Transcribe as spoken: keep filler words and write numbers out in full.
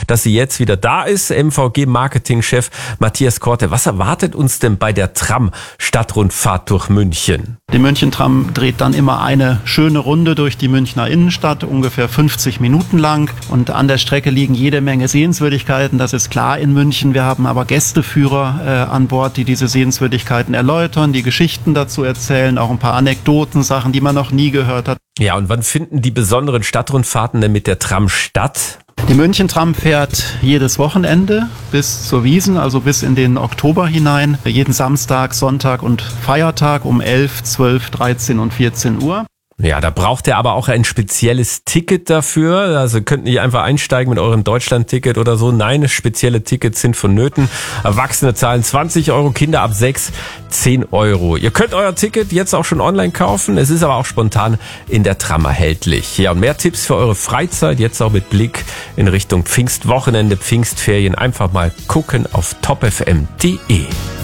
dass sie jetzt wieder da ist. M V G-Marketingchef Matthias Korte, was erwartet uns denn bei der Tram-Stadtrundfahrt durch München? Die München-Tram dreht dann immer eine schöne Runde durch die Münchner Innenstadt, ungefähr fünfzig Minuten lang. Und an der Strecke liegen jede Menge Sehenswürdigkeiten, das ist klar in München. Wir haben aber Gästeführer äh, an Bord, die diese Sehenswürdigkeiten erläutern, die Geschichten dazu erzählen, auch ein paar Anekdoten, Sachen, die man noch nie gehört hat. Ja, und wann finden die besonderen Stadtrundfahrten denn mit der Tram statt? Die München-Tram fährt jedes Wochenende bis zur Wiesn, also bis in den Oktober hinein. Jeden Samstag, Sonntag und Feiertag um elf, zwölf, dreizehn und vierzehn Uhr. Ja, da braucht ihr aber auch ein spezielles Ticket dafür. Also könnt nicht einfach einsteigen mit eurem Deutschland-Ticket oder so. Nein, spezielle Tickets sind vonnöten. Erwachsene zahlen zwanzig Euro, Kinder ab sechs zehn Euro. Ihr könnt euer Ticket jetzt auch schon online kaufen. Es ist aber auch spontan in der Tram erhältlich. Ja, und mehr Tipps für eure Freizeit, jetzt auch mit Blick in Richtung Pfingstwochenende, Pfingstferien. Einfach mal gucken auf top f m punkt d e.